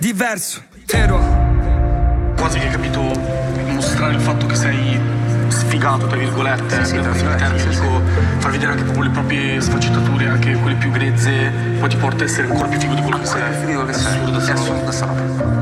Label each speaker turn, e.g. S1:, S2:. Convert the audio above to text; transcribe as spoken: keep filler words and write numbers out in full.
S1: Diverso, vero?
S2: Quasi che hai capito, mostrare il fatto che sei sfigato, tra virgolette,
S3: sì, sì,
S2: per
S3: sì, sì,
S2: dico, far vedere anche proprio le proprie sfaccettature, anche quelle più grezze, poi ti porta a essere ancora più figo di quello che sei.
S3: Più figo che
S2: è
S3: sei.
S2: assurdo,
S3: È assurdo sta roba.